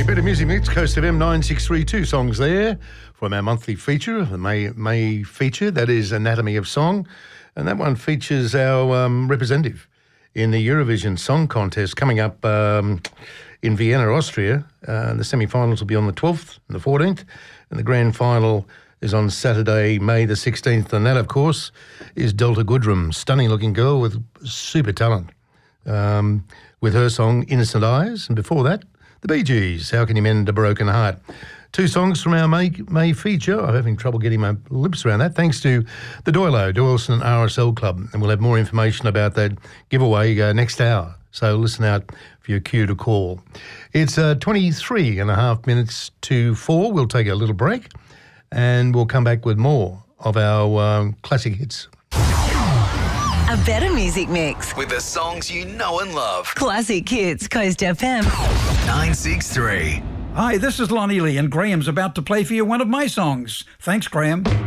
Better Music Mix, Coast FM 9632 songs there from our monthly feature, the May feature, that is Anatomy of Song. And that one features our representative in the Eurovision Song Contest coming up in Vienna, Austria. The semi-finals will be on the 12th and the 14th, and the grand final is on Saturday, May the 16th. And that, of course, is Delta Goodrem, stunning-looking girl with super talent, with her song Innocent Eyes. And before that, the Bee Gees, How Can You Mend a Broken Heart? Two songs from our May feature. I'm having trouble getting my lips around that, thanks to the Doyleson RSL Club. And we'll have more information about that giveaway next hour. So listen out for your cue to call. It's 23 and a half minutes to 4. We'll take a little break and we'll come back with more of our classic hits. A better music mix with the songs you know and love. Classic Hits, Coast FM 963. Hi, this is Lonnie Lee, and Graham's about to play for you one of my songs. Thanks, Graham.